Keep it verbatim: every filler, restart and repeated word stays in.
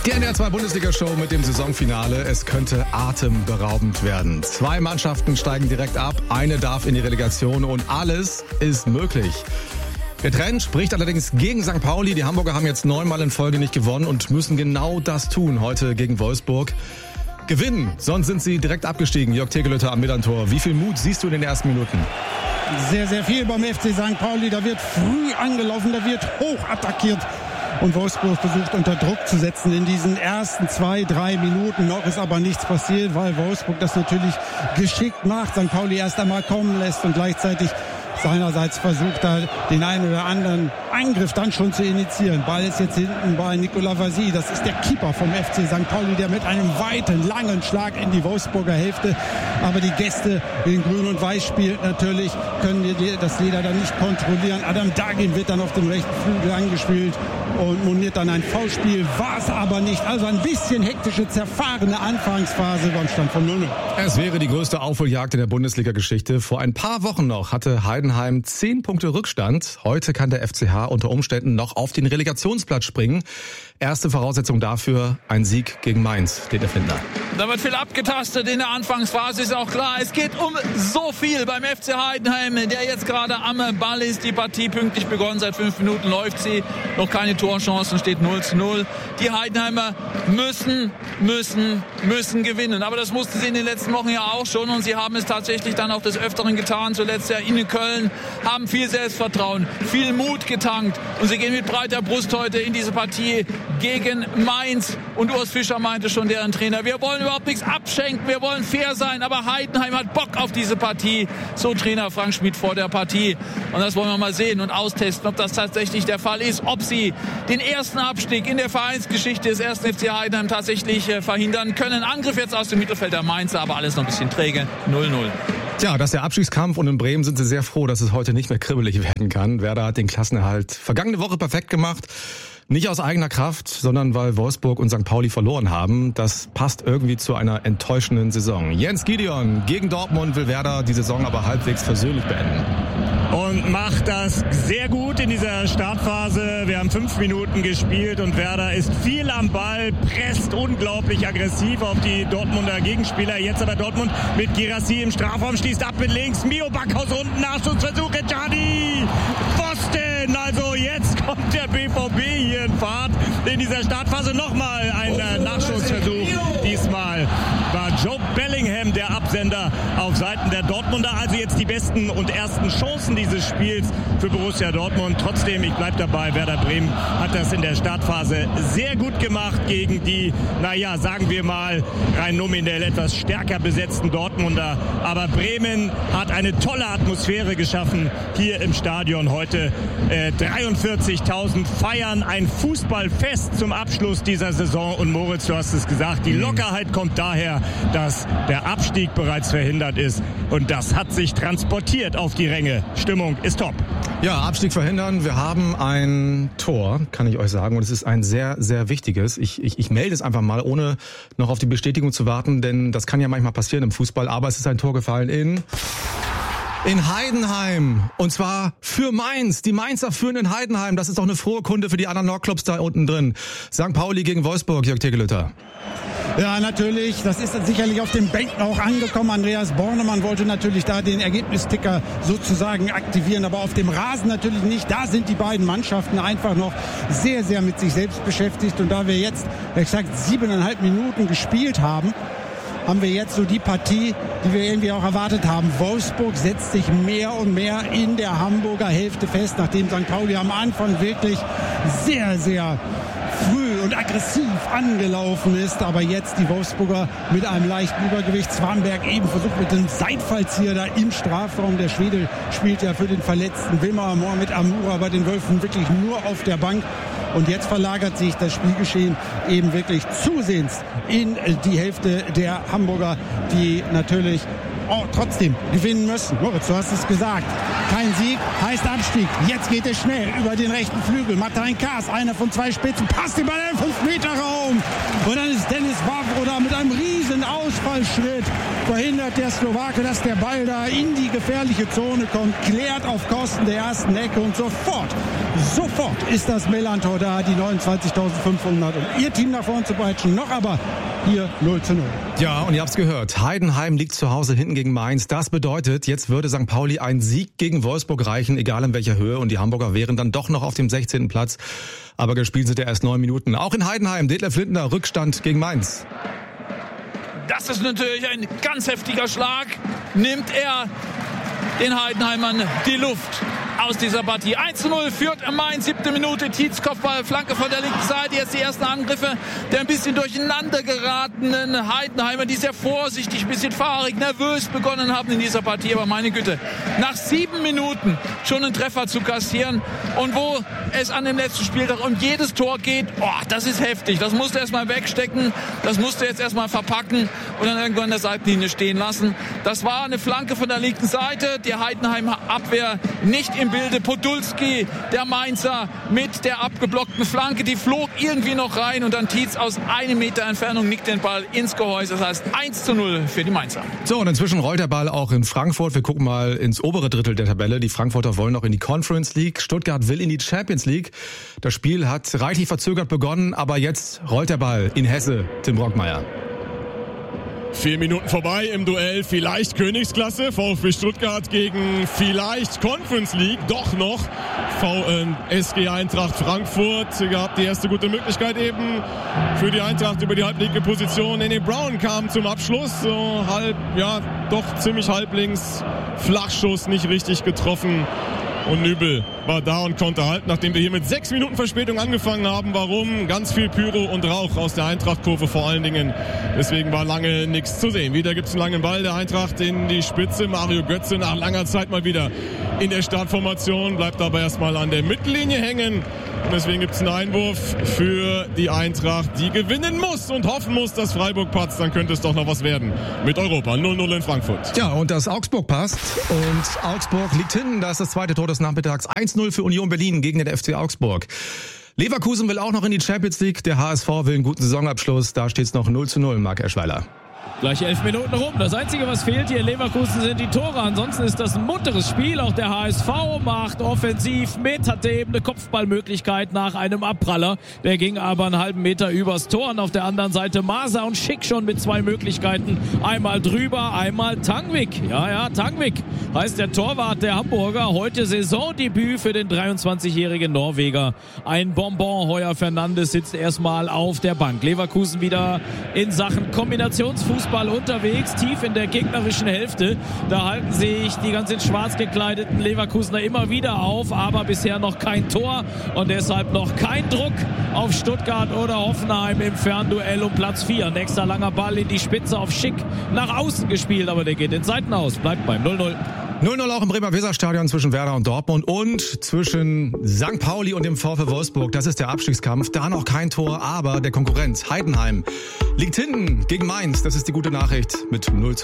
Die N D R zwei Bundesliga-Show mit dem Saisonfinale. Es könnte atemberaubend werden. Zwei Mannschaften steigen direkt ab, eine darf in die Relegation und alles ist möglich. Der Trend spricht allerdings gegen Sankt Pauli. Die Hamburger haben jetzt neunmal in Folge nicht gewonnen und müssen genau das tun heute gegen Wolfsburg. Gewinnen, sonst sind sie direkt abgestiegen. Jörg Tegelötter am Millantor. Wie viel Mut siehst du in den ersten Minuten? Sehr, sehr viel beim F C Sankt Pauli. Da wird früh angelaufen, da wird hoch attackiert. Und Wolfsburg versucht unter Druck zu setzen in diesen ersten zwei, drei Minuten. Noch ist aber nichts passiert, weil Wolfsburg das natürlich geschickt macht. Sankt Pauli erst einmal kommen lässt und gleichzeitig seinerseits versucht da den einen oder anderen Angriff dann schon zu initiieren. Ball ist jetzt hinten bei Nicolas Vazy. Das ist der Keeper vom F C Sankt Pauli, der mit einem weiten, langen Schlag in die Wolfsburger Hälfte. Aber die Gäste in Grün und Weiß spielt natürlich, können das Leder dann nicht kontrollieren. Adam Dagin wird dann auf dem rechten Flügel angespielt und moniert dann ein Foulspiel. War es aber nicht. Also ein bisschen hektische, zerfahrene Anfangsphase beim Stand von null null. Es wäre die größte Aufholjagd in der Bundesliga-Geschichte. Vor ein paar Wochen noch hatte Heidenheim zehn Punkte Rückstand. Heute kann der F C H unter Umständen noch auf den Relegationsplatz springen. Erste Voraussetzung dafür, ein Sieg gegen Mainz, den Erfinder. Da wird viel abgetastet in der Anfangsphase, ist auch klar. Es geht um so viel beim F C Heidenheim, der jetzt gerade am Ball ist. Die Partie pünktlich begonnen, seit fünf Minuten läuft sie. Noch keine Torchancen, steht null zu null. Die Heidenheimer müssen, müssen, müssen gewinnen. Aber das mussten sie in den letzten Wochen ja auch schon. Und sie haben es tatsächlich dann auch des Öfteren getan. Zuletzt ja in Köln, haben viel Selbstvertrauen, viel Mut getankt. Und sie gehen mit breiter Brust heute in diese Partie gegen Mainz. Und Urs Fischer meinte schon, deren Trainer, wir wollen überhaupt nichts abschenken, wir wollen fair sein, aber Heidenheim hat Bock auf diese Partie. So Trainer Frank Schmidt vor der Partie. Und das wollen wir mal sehen und austesten, ob das tatsächlich der Fall ist, ob sie den ersten Abstieg in der Vereinsgeschichte des ersten F C Heidenheim tatsächlich äh, verhindern können. Angriff jetzt aus dem Mittelfeld der Mainzer, aber alles noch ein bisschen träge. null null. Tja, das ist der Abstiegskampf und in Bremen sind sie sehr froh, dass es heute nicht mehr kribbelig werden kann. Werder hat den Klassenerhalt vergangene Woche perfekt gemacht. Nicht aus eigener Kraft, sondern weil Wolfsburg und Sankt Pauli verloren haben. Das passt irgendwie zu einer enttäuschenden Saison. Jens Gideon gegen Dortmund will Werder die Saison aber halbwegs versöhnlich beenden. Und macht das sehr gut in dieser Startphase. Wir haben fünf Minuten gespielt und Werder ist viel am Ball, presst unglaublich aggressiv auf die Dortmunder Gegenspieler. Jetzt aber Dortmund mit Girassi im Strafraum, schließt ab mit links. Mio Backhaus unten, Nachschussversuch, Ejadi, Pfosten. Also jetzt kommt der B V B hier in Fahrt in dieser Startphase. Nochmal ein äh, Nachschussversuch. Diesmal war Joe Bellingham der Absender auf Seiten der Dortmunder. Also jetzt die besten und ersten Chancen dieses Spiels für Borussia Dortmund. Trotzdem, ich bleibe dabei, Werder Bremen hat das in der Startphase sehr gut gemacht gegen die, naja, sagen wir mal, rein nominell etwas stärker besetzten Dortmunder. Aber Bremen hat eine tolle Atmosphäre geschaffen hier im Stadion heute. Äh, dreiundvierzigtausend feiern ein Fußballfest zum Abschluss dieser Saison. Und Moritz, du hast es gesagt, die Lockerheit kommt daher, dass der Abstieg bereits verhindert ist. Und das hat sich transportiert auf die Ränge. Stimmung ist top. Ja, Abstieg verhindern. Wir haben ein Tor, kann ich euch sagen. Und es ist ein sehr, sehr wichtiges. Ich, ich, ich melde es einfach mal, ohne noch auf die Bestätigung zu warten. Denn das kann ja manchmal passieren im Fußball. Aber es ist ein Tor gefallen in... In Heidenheim. Und zwar für Mainz. Die Mainzer führen in Heidenheim. Das ist doch eine frohe Kunde für die anderen Nordclubs da unten drin. Sankt Pauli gegen Wolfsburg, Jörg Tegelötter. Ja, natürlich. Das ist sicherlich auf den Bänken auch angekommen. Andreas Bornemann wollte natürlich da den Ergebnisticker sozusagen aktivieren, aber auf dem Rasen natürlich nicht. Da sind die beiden Mannschaften einfach noch sehr, sehr mit sich selbst beschäftigt. Und da wir jetzt, exakt siebeneinhalb Minuten gespielt haben, haben wir jetzt so die Partie, die wir irgendwie auch erwartet haben. Wolfsburg setzt sich mehr und mehr in der Hamburger Hälfte fest, nachdem Sankt Pauli am Anfang wirklich sehr, sehr früh und aggressiv angelaufen ist. Aber jetzt die Wolfsburger mit einem leichten Übergewicht. Zwanberg eben versucht mit dem Seitfallzieher da im Strafraum. Der Schwede spielt ja für den verletzten Wilmar Mohamed Amoura bei den Wölfen wirklich nur auf der Bank. Und jetzt verlagert sich das Spielgeschehen eben wirklich zusehends in die Hälfte der Hamburger, die natürlich oh, trotzdem gewinnen müssen. Moritz, du hast es gesagt. Kein Sieg heißt Abstieg. Jetzt geht es schnell über den rechten Flügel. Martin Kaas, einer von zwei Spitzen, passt den Ball in den fünf Meter Raum. Und dann ist Dennis Wawro da mit einem riesen Ausfallschritt. Verhindert der Slowake, dass der Ball da in die gefährliche Zone kommt. Klärt auf Kosten der ersten Ecke und sofort sofort ist das Melantor da, die neunundzwanzigtausendfünfhundert, um ihr Team nach vorn zu peitschen. Noch aber hier null zu null. Ja, und ihr habt's gehört. Heidenheim liegt zu Hause hinten gegen Mainz. Das bedeutet, jetzt würde Sankt Pauli ein Sieg gegen Wolfsburg reichen, egal in welcher Höhe. Und die Hamburger wären dann doch noch auf dem sechzehnten Platz. Aber gespielt sind ja erst neun Minuten. Auch in Heidenheim, Detlef Lindner, Rückstand gegen Mainz. Das ist natürlich ein ganz heftiger Schlag. Nimmt er den Heidenheimern die Luft aus dieser Partie. eins zu null führt Mainz, siebte Minute. Tietz Kopfball, Flanke von der linken Seite. Jetzt die ersten Angriffe der ein bisschen durcheinander geratenen Heidenheimer, die sehr vorsichtig, ein bisschen fahrig, nervös begonnen haben in dieser Partie. Aber meine Güte, nach sieben Minuten schon einen Treffer zu kassieren und wo es an dem letzten Spieltag um jedes Tor geht, oh, das ist heftig. Das musst du erstmal wegstecken, das musst du jetzt erstmal verpacken und dann irgendwann an der Seitenlinie stehen lassen. Das war eine Flanke von der linken Seite. Die Heidenheimer Abwehr nicht im Bilde. Podolski, der Mainzer, mit der abgeblockten Flanke, die flog irgendwie noch rein und dann Tietz aus einem Meter Entfernung nickt den Ball ins Gehäuse. Das heißt eins zu null für die Mainzer. So, und inzwischen rollt der Ball auch in Frankfurt. Wir gucken mal ins obere Drittel der Tabelle. Die Frankfurter wollen noch in die Conference League. Stuttgart will in die Champions League. Das Spiel hat reichlich verzögert begonnen, aber jetzt rollt der Ball in Hesse. Tim Brockmeier. Vier Minuten vorbei im Duell, vielleicht Königsklasse, VfB Stuttgart gegen vielleicht Conference League, doch noch v S G Eintracht Frankfurt. Gab die erste gute Möglichkeit eben für die Eintracht über die halblinke Position. Nene Brown kam zum Abschluss, so halb, ja, doch ziemlich halblinks, Flachschuss nicht richtig getroffen. Und Nübel war da und konnte halten, nachdem wir hier mit sechs Minuten Verspätung angefangen haben. Warum? Ganz viel Pyro und Rauch aus der Eintracht-Kurve vor allen Dingen. Deswegen war lange nichts zu sehen. Wieder gibt es einen langen Ball der Eintracht in die Spitze. Mario Götze nach langer Zeit mal wieder in der Startformation. Bleibt aber erstmal an der Mittellinie hängen. Und deswegen gibt es einen Einwurf für die Eintracht, die gewinnen muss und hoffen muss, dass Freiburg patzt. Dann könnte es doch noch was werden mit Europa. null null in Frankfurt. Ja, und dass Augsburg passt. Und Augsburg liegt hinten. Da ist das zweite Tor des Nachmittags. eins null für Union Berlin gegen den F C Augsburg. Leverkusen will auch noch in die Champions League. Der H S V will einen guten Saisonabschluss. Da steht es noch null zu null, Marc Eschweiler. Gleich elf Minuten rum. Das Einzige, was fehlt hier in Leverkusen, sind die Tore. Ansonsten ist das ein munteres Spiel. Auch der H S V macht offensiv mit, hatte eben eine Kopfballmöglichkeit nach einem Abpraller. Der ging aber einen halben Meter übers Tor. Und auf der anderen Seite Masa und Schick schon mit zwei Möglichkeiten. Einmal drüber, einmal Tangvik. Ja, ja, Tangvik heißt der Torwart der Hamburger. Heute Saisondebüt für den dreiundzwanzigjährigen Norweger. Ein Bonbon. Heuer Fernandes sitzt erstmal auf der Bank. Leverkusen wieder in Sachen Kombinationsfußball unterwegs, tief in der gegnerischen Hälfte. Da halten sich die ganz in schwarz gekleideten Leverkusener immer wieder auf, aber bisher noch kein Tor und deshalb noch kein Druck auf Stuttgart oder Hoffenheim im Fernduell um Platz vier. Nächster langer Ball in die Spitze auf Schick, nach außen gespielt, aber der geht in Seiten aus, bleibt beim null null. null null auch im Bremer-Weser-Stadion zwischen Werder und Dortmund und zwischen Sankt Pauli und dem VfL Wolfsburg. Das ist der Abstiegskampf. Da noch kein Tor, aber der Konkurrent Heidenheim liegt hinten gegen Mainz. Das ist die gute Nachricht mit null zu null.